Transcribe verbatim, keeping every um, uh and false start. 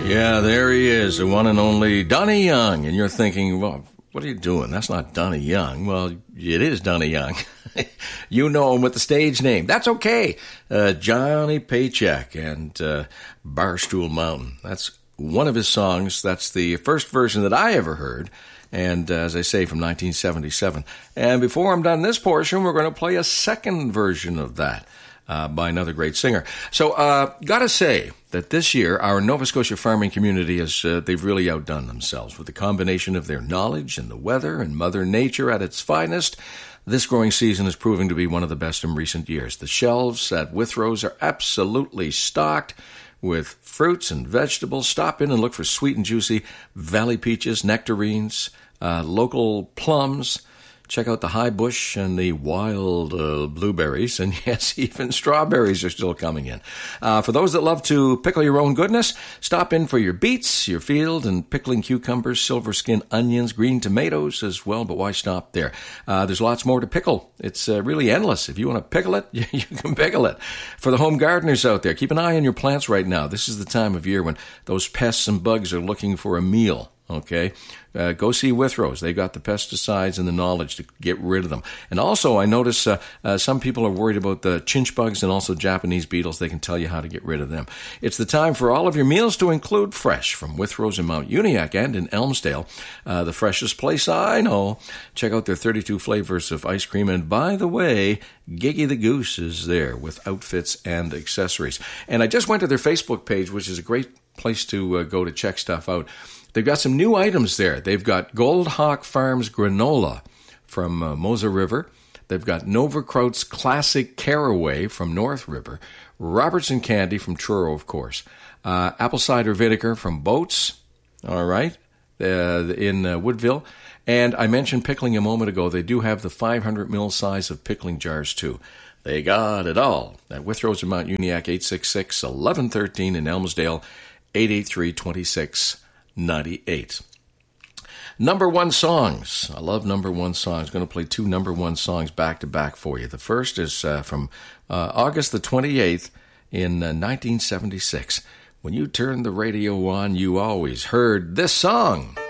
Yeah, there he is, the one and only Donnie Young. And you're thinking, well, what are you doing? That's not Donnie Young. Well, it is Donnie Young. You know him with the stage name. That's okay. Uh, Johnny Paycheck and uh, Barstool Mountain. That's one of his songs. That's the first version that I ever heard. And uh, as I say, from nineteen seventy-seven. And before I'm done this portion, we're going to play a second version of that. Uh, by another great singer. So, uh, gotta say that this year, our Nova Scotia farming community has, uh, they've really outdone themselves with the combination of their knowledge and the weather and Mother Nature at its finest. This growing season is proving to be one of the best in recent years. The shelves at Withrows are absolutely stocked with fruits and vegetables. Stop in and look for sweet and juicy valley peaches, nectarines, uh, local plums. Check out the high bush and the wild uh, blueberries, and yes, even strawberries are still coming in. Uh, for those that love to pickle your own goodness, stop in for your beets, your field, and pickling cucumbers, silver skin onions, green tomatoes as well, but why stop there? Uh, there's lots more to pickle. It's uh, really endless. If you want to pickle it, you can pickle it. For the home gardeners out there, keep an eye on your plants right now. This is the time of year when those pests and bugs are looking for a meal. Okay, uh, go see Withrows. They got the pesticides and the knowledge to get rid of them. And also, I notice uh, uh, some people are worried about the chinch bugs and also Japanese beetles. They can tell you how to get rid of them. It's the time for all of your meals to include fresh from Withrows in Mount Uniacke and in Elmsdale. Uh, the freshest place I know. Check out their thirty-two flavors of ice cream. And by the way, Giggy the Goose is there with outfits and accessories. And I just went to their Facebook page, which is a great place to uh, go to check stuff out. They've got some new items there. They've got Gold Hawk Farms granola from uh, Mosa River. They've got Nova Kraut's Classic Caraway from North River. Robertson Candy from Truro, of course. Uh, apple cider vinegar from Boats, all right, uh, in uh, Woodville. And I mentioned pickling a moment ago. They do have the five hundred mil size of pickling jars, too. They got it all at Withrows in Mount Uniacke, eight six six, eleven one three in Elmsdale, eight eight three, two six ninety-eight. Number one songs. I love number one songs. I'm going to play two number one songs back to back for you. The first is uh, from uh, August the twenty-eighth in uh, nineteen seventy-six. When you turned the radio on, you always heard this song.